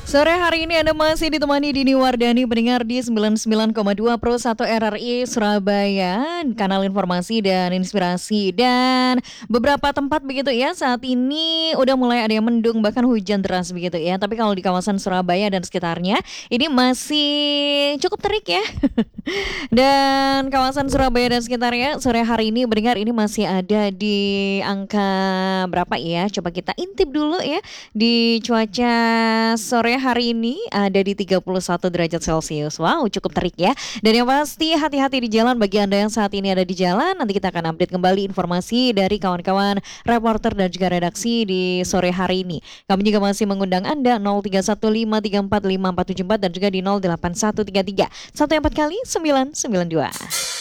Sore hari ini Anda masih ditemani Dini Wardani pendengar di 99,2 Pro 1 RRI Surabaya, kanal informasi dan inspirasi. Dan beberapa tempat begitu ya saat ini udah mulai ada yang mendung bahkan hujan deras begitu ya. Tapi kalau di kawasan Surabaya dan sekitarnya ini masih cukup terik ya. Dan kawasan Surabaya dan sekitarnya sore hari ini mendengar ini masih ada di angka berapa ya? Coba kita intip dulu ya. Di cuaca sore hari ini ada di 31 derajat Celcius. Wow, cukup terik ya. Dan yang pasti hati-hati di jalan bagi Anda yang saat ini ada di jalan. Nanti kita akan update kembali informasi dari kawan-kawan reporter dan juga redaksi di sore hari ini. Kami juga masih mengundang Anda 0315345474 dan juga di 08133 14 kali 992.